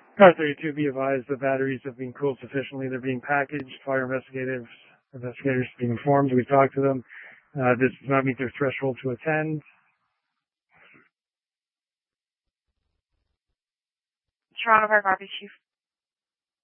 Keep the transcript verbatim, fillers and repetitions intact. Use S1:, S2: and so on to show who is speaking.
S1: Car thirty-two, be advised the batteries have been cooled sufficiently. They're being packaged. Fire investigators, investigators being informed. We talked to them. Uh, this does not meet their threshold to attend.
S2: Toronto Fire Copy, Chief.